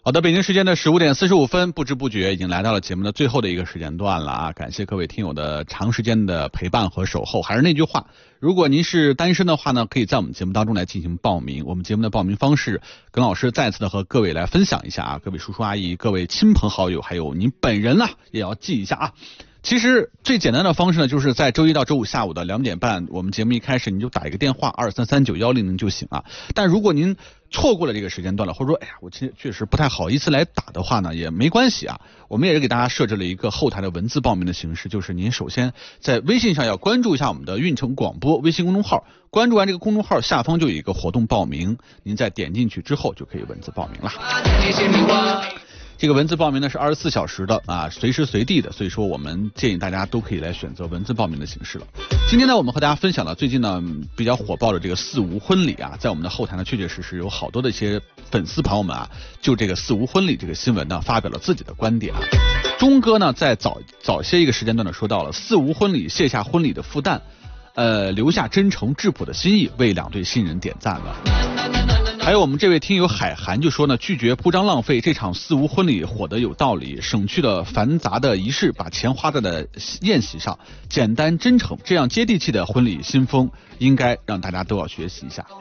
好的，北京时间的15:45，不知不觉已经来到了节目的最后的一个时间段了啊！感谢各位听友的长时间的陪伴和守候。还是那句话，如果您是单身的话呢，可以在我们节目当中来进行报名。我们节目的报名方式，耿老师再次的和各位来分享一下啊，各位叔叔阿姨、各位亲朋好友，还有您本人啊，也要记一下啊。其实最简单的方式呢，就是在周一到周五下午的2点半，我们节目一开始你就打一个电话233910就行啊。但如果您错过了这个时间段了，或者说哎呀我确实不太好意思来打的话呢，也没关系啊。我们也是给大家设置了一个后台的文字报名的形式，就是您首先在微信上要关注一下我们的运城广播微信公众号，关注完这个公众号下方就有一个活动报名，您再点进去之后就可以文字报名了。这个文字报名呢是24小时的啊，随时随地的，所以说我们建议大家都可以来选择文字报名的形式了。今天呢，我们和大家分享了最近呢比较火爆的这个四无婚礼啊，在我们的后台呢确确实实有好多的一些粉丝朋友们啊，就这个四无婚礼这个新闻呢发表了自己的观点啊。钟哥呢在早些一个时间段呢说到了四无婚礼卸下婚礼的负担，留下真诚质朴的心意，为2对新人点赞了。还有我们这位听友海涵就说呢，拒绝铺张浪费，这场四无婚礼火得有道理，省去了繁杂的仪式，把钱花在了宴席上，简单真诚，这样接地气的婚礼新风应该让大家都要学习一下。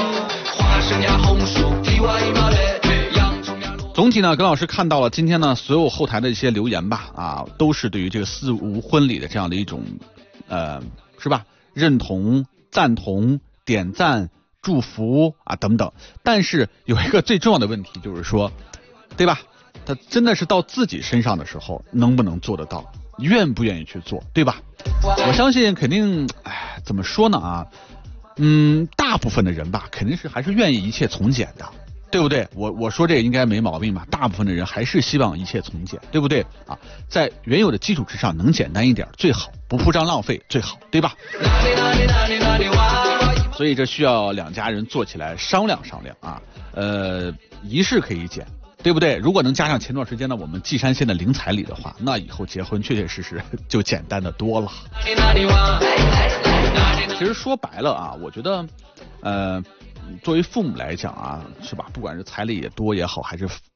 总体呢，耿老师看到了今天呢所有后台的一些留言吧，啊，都是对于这个四无婚礼的这样的一种是吧，认同、赞同、点赞、祝福啊等等。但是有一个最重要的问题就是说，对吧，他真的是到自己身上的时候能不能做得到，愿不愿意去做，对吧？我相信肯定怎么说呢啊，大部分的人吧肯定是还是愿意一切从简的，对不对？我说这个应该没毛病吧？大部分的人还是希望一切从简，对不对啊？在原有的基础之上能简单一点最好，不铺张浪费最好，对吧？所以这需要2家人坐起来商量商量啊。仪式可以减，对不对？如果能加上前段时间呢我们稷山县的零彩礼的话，那以后结婚确确实实就简单的多了。其实说白了啊，我觉得作为父母来讲啊，是吧？不管是彩礼也多也好，还是